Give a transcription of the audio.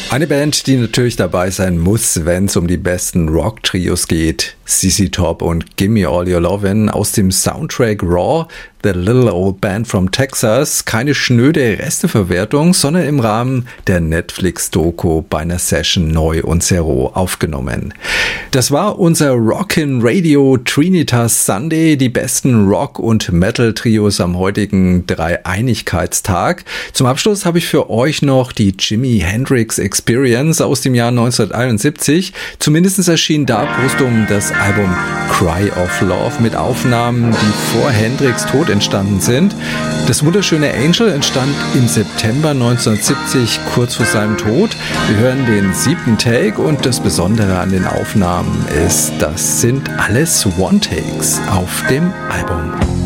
Eine Band, die natürlich dabei sein muss, wenn es um die besten Rock-Trios geht. ZZ Top und Gimme All Your Lovin' aus dem Soundtrack Raw, The Little Old Band from Texas. Keine schnöde Resteverwertung, sondern im Rahmen der Netflix-Doku bei einer Session neu und sehr roh aufgenommen. Das war unser Rockin' Radio Trinitas Sunday, die besten Rock- und Metal-Trios am heutigen Dreieinigkeitstag. Zum Abschluss habe ich für euch noch die Jimi Hendrix Experience aus dem Jahr 1971. Zumindest erschien da postum das Album Cry of Love mit Aufnahmen, die vor Hendrix Tod entstanden sind. Das wunderschöne Angel entstand im September 1970, kurz vor seinem Tod. Wir hören den 7. Take und das Besondere an den Aufnahmen ist, das sind alles One-Takes auf dem Album.